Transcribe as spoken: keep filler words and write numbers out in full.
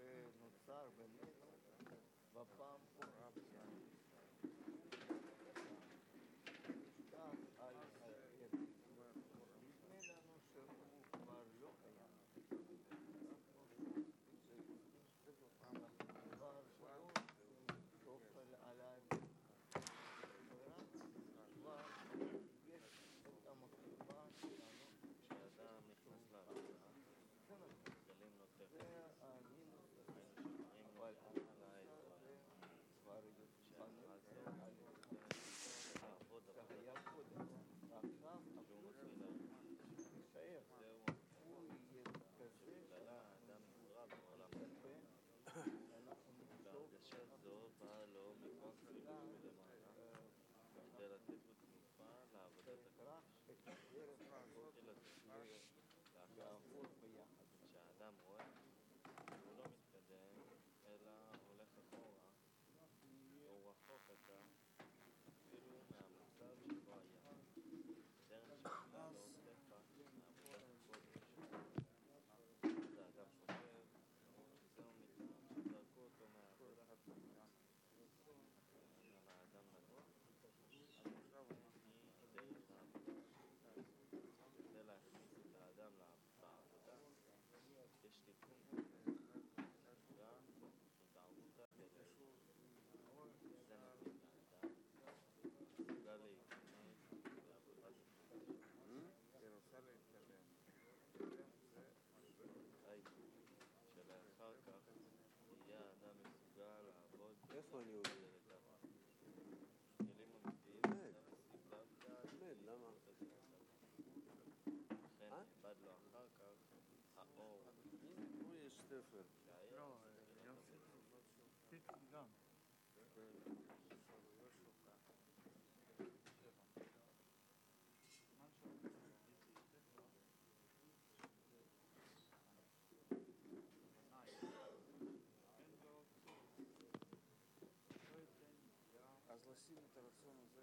שנוצר באמת בפעם פורציה. כך על העיר. נדמה לנו שהוא כבר לא קיים. כבר שלא תופל עליו ורק כבר יש את המחשבה שלנו כשאדם נכנס לעבודה, גלים נותר. זה המינוס הזה. אבל כבר יוצפנו שהיה קודם. עכשיו אפילו תשאר. הוא יהיה כזה האדם נברא בעולם. וההרגשה זו באה לו מכוח גילוי מלמעלה, כדי לתת לו תנופה לעבודת הקודש. לעבוד ביחד. כשהאדם רואה, הוא לא מתקדם, אלא הולך אחורה, והוא רחוק עתה, אפילו מהמצב שבו היה. טרם שקיבלה לו טפח מעבודת הקודש. אז האדם חושב, זהו מטעם שזרקו אותו מהעבודה. אבל האדם נגוע. היא דרך העבודה. כדי להכניס את האדם לעבודה, יש תיקון נקרא התערבותא דלעילא. זה נותן לאדם מסוגל להיכנס לעבודת הקודש. שלאחר כך יהיה האדם מסוגל לעבוד איפה אני עובד? כלים אמיתיים האדם משיג דווקא באמת, למה? לכן נאבד לו אחר כך האור. פה יש ספר. לא, יוסי. פיצי גם. אז לשים את הרצון הזה